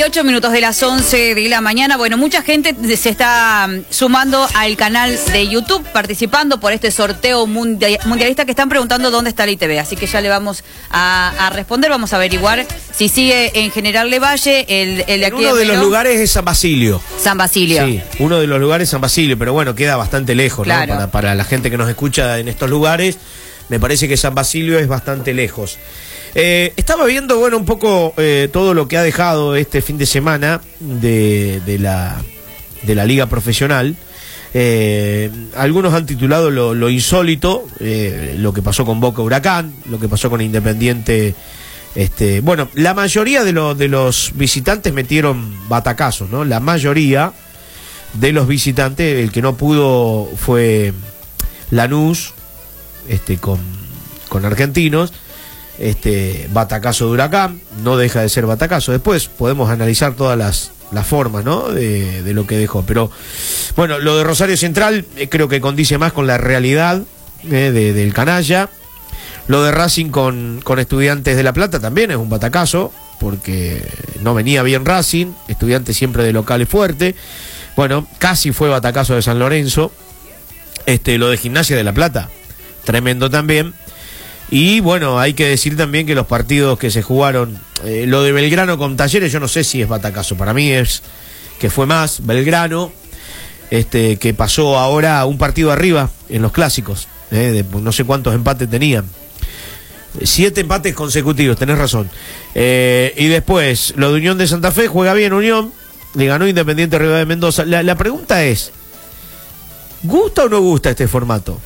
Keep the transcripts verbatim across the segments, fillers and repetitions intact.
dieciocho minutos de las once de la mañana. Bueno, mucha gente se está sumando al canal de YouTube, participando por este sorteo mundial, mundialista, que están preguntando dónde está la I T V. Así que ya le vamos a, a responder, vamos a averiguar si sigue en General Lavalle, el, el de aquí. Uno de, de los lugares es San Basilio. San Basilio. Sí, uno de los lugares es San Basilio, pero bueno, queda bastante lejos, claro, ¿no? Para, para la gente que nos escucha en estos lugares, me parece que San Basilio es bastante lejos. Eh, estaba viendo, bueno, un poco eh, todo lo que ha dejado este fin de semana de, de, la, de la Liga Profesional. Eh, algunos han titulado lo, lo insólito, eh, lo que pasó con Boca Huracán, lo que pasó con Independiente. Este, bueno, la mayoría de, lo, de los visitantes metieron batacazos, ¿no? La mayoría de los visitantes, el que no pudo fue Lanús, este, con, con Argentinos. Este batacazo de Huracán, no deja de ser batacazo. Después podemos analizar todas las, las formas, ¿no? de, de lo que dejó. Pero bueno, lo de Rosario Central eh, creo que condice más con la realidad eh, de, del canalla. Lo de Racing con, con Estudiantes de La Plata también es un batacazo, porque no venía bien Racing, Estudiantes siempre de local es fuerte. Bueno, casi fue batacazo de San Lorenzo. Este, lo de Gimnasia de La Plata, tremendo también. Y bueno, hay que decir también que los partidos que se jugaron, eh, lo de Belgrano con Talleres, yo no sé si es batacazo, para mí es que fue más Belgrano, este, que pasó ahora a un partido arriba en los clásicos, eh, de, no sé cuántos empates tenían, siete empates consecutivos, tenés razón. Eh, y después, lo de Unión de Santa Fe, juega bien Unión, le ganó Independiente Rivadavia de Mendoza. La, la pregunta es, ¿gusta o no gusta este formato?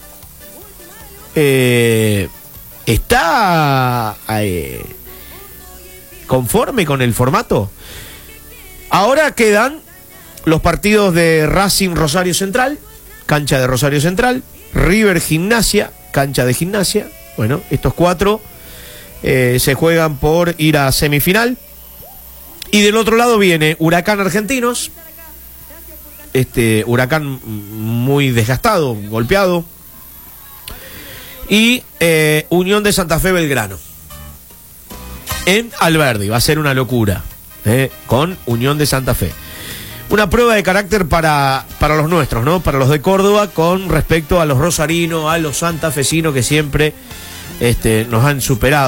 Eh, ¿Está eh, conforme con el formato? Ahora quedan los partidos de Racing Rosario Central, cancha de Rosario Central, River Gimnasia, cancha de Gimnasia. Bueno, estos cuatro eh, se juegan por ir a semifinal. Y del otro lado viene Huracán Argentinos, este Huracán muy desgastado, golpeado. Y eh, Unión de Santa Fe Belgrano en Alberdi. Va a ser una locura, eh, con Unión de Santa Fe. Una prueba de carácter para, para los nuestros, ¿no? Para los de Córdoba, con respecto a los rosarinos, a los santafesinos, que siempre este, nos han superado.